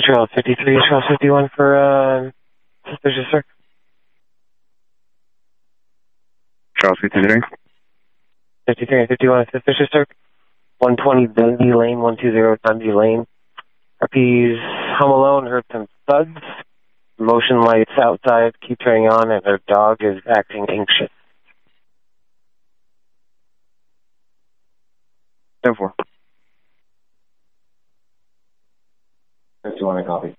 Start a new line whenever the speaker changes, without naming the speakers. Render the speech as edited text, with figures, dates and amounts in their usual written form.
Charles 53, Charles 51 for suspicious, sir.
Charles 53.
53 and 51 suspicious, sir. 120 Dundee Lane, 120 Dundee Lane. RP's home alone, heard some thuds. Motion lights outside keep turning on, and her dog is acting anxious.
10-4.
51 a copy.